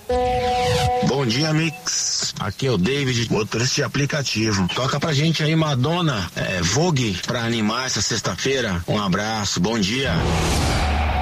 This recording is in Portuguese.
Bom dia, Mix. Aqui é o David, motorista de aplicativo. Toca pra gente aí, Madonna, Vogue, pra animar essa sexta-feira. Um abraço, bom dia.